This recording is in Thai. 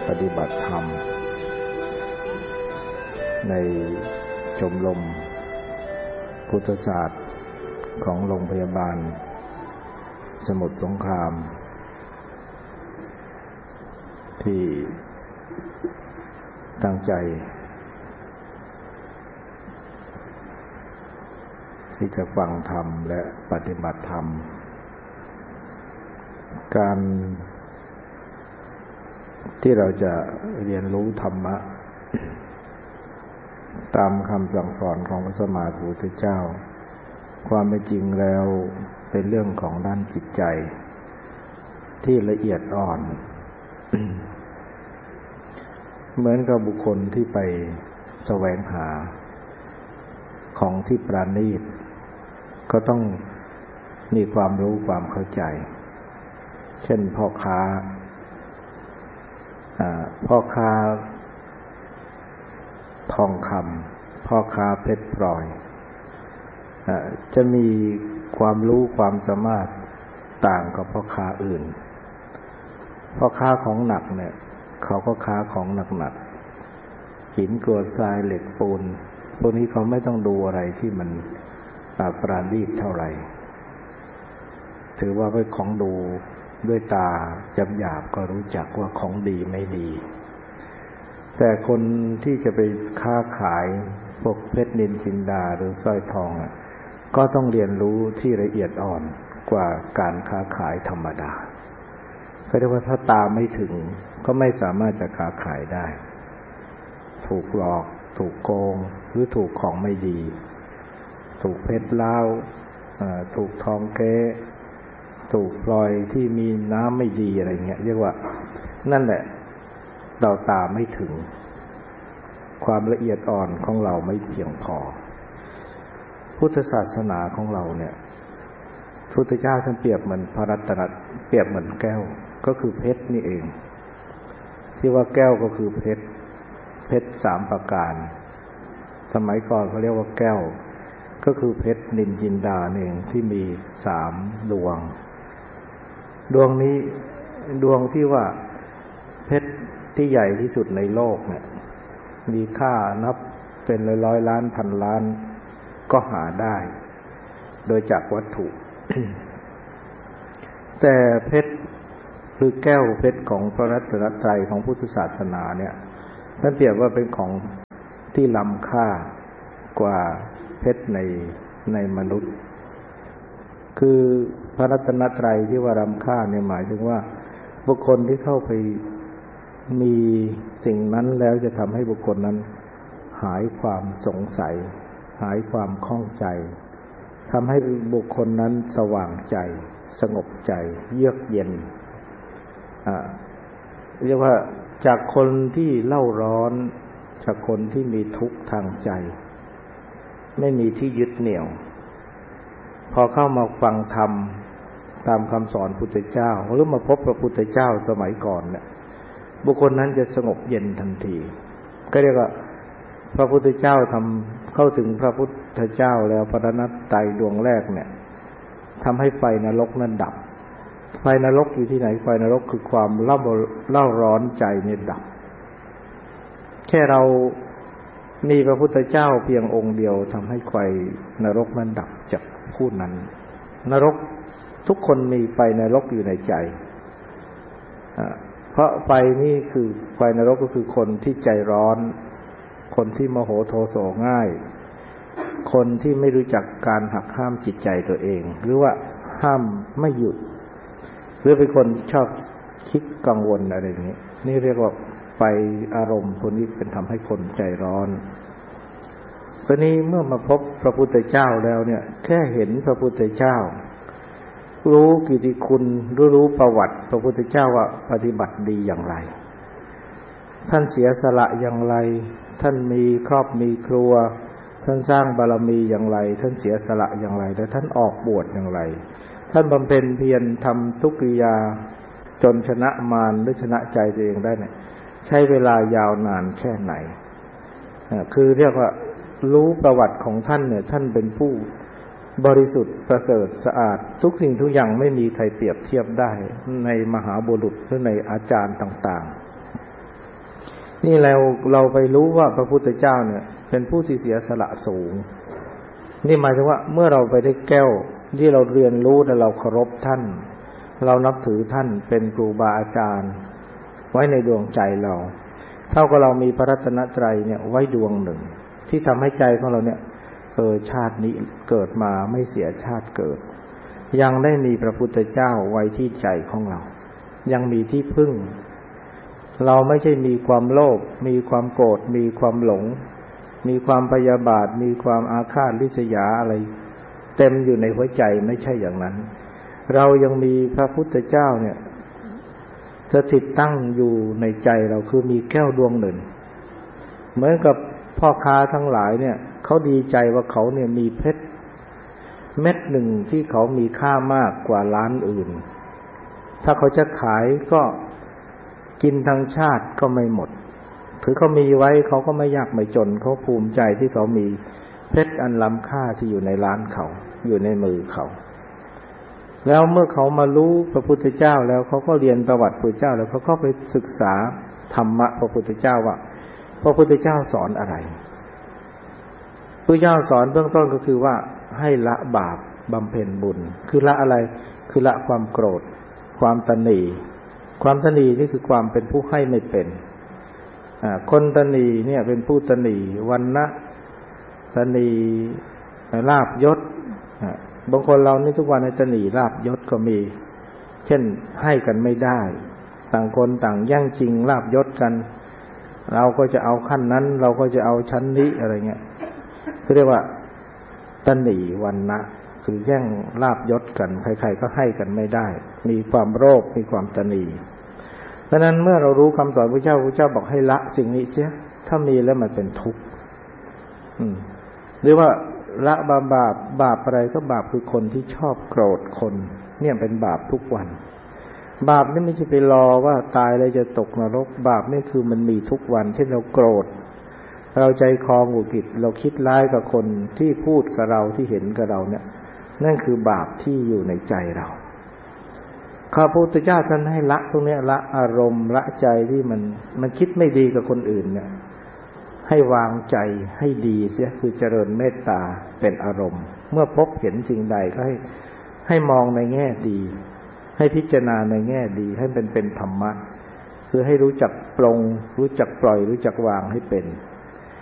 ปฏิบัติธรรมในชมรมพุทธศาสตร์ของโรงพยาบาลสมุทรสงครามที่ตั้งใจที่จะฟังธรรมและปฏิบัติธรรมการที่เราจะเรียนรู้ธรรมะตามคำสั่งสอนของพระสัมมาสัมพุทธเจ้าความเป็นจริงแล้วเป็นเรื่องของด้านจิตใจที่ละเอียดอ่อน เหมือนกับบุคคลที่ไปแสวงหาของที่ประณีตก็ต้องมีความรู้ความเข้าใจเช่นพ่อค้าทองคำพ่อค้าเพชรพลอยจะมีความรู้ความสามารถต่างกับพ่อค้าอื่นพ่อค้าของหนักเนี่ยเขาก็ค้าของหนักๆหินกรวดทรายเหล็กปูนพวกนี้เขาไม่ต้องดูอะไรที่มันปราณีตเท่าไหร่ถือว่าเป็นของดูด้วยตาจำหยาบก็รู้จักว่าของดีไม่ดีแต่คนที่จะไปค้าขายพวกเพชรนิลจินดาหรือสร้อยทองก็ต้องเรียนรู้ที่ละเอียดอ่อนกว่าการค้าขายธรรมดาก็เรียกว่าถ้าตาไม่ถึงก็ไม่สามารถจะค้าขายได้ถูกหลอกถูกโกงหรือถูกของไม่ดีถูกเพชรล้าวถูกทองเก๊ถูกพลอยที่มีน้ำไม่ดีอะไรเงี้ยเรียกว่านั่นแหละเราตาไม่ถึงความละเอียดอ่อนของเราไม่เพียงพอพุทธศาสนาของเราเนี่ยพุทธเจ้าท่านเปรียบเหมือนพระรัตนเปรียบเหมือนแก้วก็คือเพชรนี่เองที่ว่าแก้วก็คือเพชร3ประการสมัยก่อนเขาเรียกว่าแก้วก็คือเพชรนิลจินดาเองที่มี3ดวงนี้ดวงที่ว่าเพชรที่ใหญ่ที่สุดในโลกเนี่ยมีค่านับเป็นร้อยล้านพันล้านก็หาได้โดยจากวัตถุ แต่เพชรคือแก้วเพชรของพระรัตนตรัยของพุทธศาสนาเนี่ยท่านเปรียบว่าเป็นของที่ล้ำค่ากว่าเพชรในมนุษย์คือพระรัตนตรัยที่ว่าล้ำค่าเนี่ยหมายถึงว่าบุคคลที่เข้าไปมีสิ่งนั้นแล้วจะทำให้บุคคลนั้นหายความสงสัยหายความข้องใจทำให้บุคคลนั้นสว่างใจสงบใจเยือกเย็นเรียกว่าจากคนที่เล่าร้อนจากคนที่มีทุกข์ทางใจไม่มีที่ยึดเหนี่ยวพอเข้ามาฟังธรรมตามคำสอนพุทธเจ้าหรือมาพบพระพุทธเจ้าสมัยก่อนเนี่ยบุคคลนั้นจะสงบเย็นทันทีก็เรียกว่าพระพุทธเจ้าเข้าถึงพระพุทธเจ้าแล้วพระรัตนตรัยดวงแรกเนี่ยทำให้ไฟนรกนั้นดับไฟนรกอยู่ที่ไหนไฟนรกคือความเล่าร้อนใจเนี่ยดับแค่เรามีพระพุทธเจ้าเพียงองค์เดียวทำให้ไฟนรกนั้นดับจากผู้นั้นนรกทุกคนมีไฟนรกอยู่ในใจเพราะไฟนี่คือไฟนรกก็คือคนที่ใจร้อนคนที่โมโหโทโสง่ายคนที่ไม่รู้จักการหักห้ามจิตใจตัวเองหรือว่าห้ามไม่หยุดหรือเป็นคนชอบคิดกังวลอะไรอย่างนี้นี่เรียกว่าไฟอารมณ์คนนี้เป็นทำให้คนใจร้อนตอนนี้เมื่อมาพบพระพุทธเจ้าแล้วเนี่ยแค่เห็นพระพุทธเจ้ารู้กิตติคุณรู้ประวัติพระพุทธเจ้าว่าปฏิบัติดีอย่างไรท่านเสียสละอย่างไรท่านมีครอบมีครัวท่านสร้างบารมีอย่างไรท่านเสียสละอย่างไรและท่านออกบวชอย่างไรท่านบำเพ็ญเพียรทำทุกกิริยาจนชนะมารหรือชนะใจตัวเองได้เนี่ยใช้เวลายาวนานแค่ไหนคือเรียกว่ารู้ประวัติของท่านเนี่ยท่านเป็นผู้ บริสุทธิ์ประเสริฐสะอาดทุกสิ่งทุกอย่างไม่มีใครเปรียบเทียบได้ในมหาบุรุษหรือในอาจารย์ต่างนี่เราไปรู้ว่าพระพุทธเจ้าเนี่ยเป็นผู้ที่เสียสละสูงนี่หมายถึงว่าเมื่อเราไปได้แก้วที่เราเรียนรู้และเราเคารพท่านเรานับถือท่านเป็นครูบาอาจารย์ไว้ในดวงใจเราเท่ากับเรามีพระรัตนตรัยเนี่ยไว้ดวงหนึ่งที่ทำให้ใจของเราเนี่ยชาตินี้เกิดมาไม่เสียชาติเกิดยังได้มีพระพุทธเจ้าไว้ที่ใจของเรายังมีที่พึ่งเราไม่ใช่มีความโลภมีความโกรธมีความหลงมีความพยาบาทมีความอาฆาตริษยาอะไรเต็มอยู่ในหัวใจไม่ใช่อย่างนั้นเรายังมีพระพุทธเจ้าเนี่ยสถิตตั้งอยู่ในใจเราคือมีแก้วดวงหนึ่งเหมือนกับพ่อค้าทั้งหลายเนี่ยเขาดีใจว่าเขาเนี่ยมีเพชรเม็ดหนึ่งที่เขามีค่ามากกว่าร้านอื่นถ้าเขาจะขายก็กินทั้งชาติก็ไม่หมดถือเขามีไว้เขาก็ไม่ยากไม่จนเขาภูมิใจที่เขามีเพชรอันล้ำค่าที่อยู่ในร้านเขาอยู่ในมือเขาแล้วเมื่อเขามารู้พระพุทธเจ้าแล้วเขาก็เรียนประวัติพระพุทธเจ้าแล้วเขาก็ไปศึกษาธรรมะพระพุทธเจ้าว่าพระพุทธเจ้าสอนอะไรพระเจ้าสอนเบื้องต้นก็คือว่าให้ละบาปบำเพ็ญบุญคือละอะไรคือละความโกรธความตณีความตณีนี่คือความเป็นผู้ให้ไม่เป็นคนตณีเนี่ยเป็นผู้ตณีวรรณะตณีลาภยศบางคนเรานี่ทุกวันในตณีลาภยศก็มีเช่นให้กันไม่ได้ต่างคนต่างแย่งชิงลาภยศกันเราก็จะเอาขั้นนั้นเราก็จะเอาชั้นนี้อะไรเงี้ยเรียกว่าตณีวรรณะคือแย่งลาภยศกันใครๆก็ให้กันไม่ได้มีความโลภมีความตณีเพราะนั้นเมื่อเรารู้คำสอนพระเจ้าบอกให้ละสิ่งนี้เสียถ้ามีแล้วมันเป็นทุกข์หรือว่าละบาปอะไรก็บาปคือคนที่ชอบโกรธคนเนี่ยเป็นบาปทุกวันบาปนี่ไม่ใช่ไปรอว่าตายแล้วจะตกนรกบาปนี่คือมันมีทุกวันเช่นเราโกรธเราใจคอหงุดหงิดเราคิดร้ายกับคนที่พูดกับเราที่เห็นกับเราเนี่ยนั่นคือบาปที่อยู่ในใจเราพระพุทธเจ้าท่านให้ละตรงนี้ละอารมณ์ละใจที่มันคิดไม่ดีกับคนอื่นเนี่ยให้วางใจให้ดีเสียคือเจริญเมตตาเป็นอารมณ์เมื่อพบเห็นสิ่งใดก็ให้มองในแง่ดีให้พิจารณาในแง่ดีให้เป็นธรรมะคือให้รู้จักปรงรู้จักปล่อยรู้จักวางให้เป็น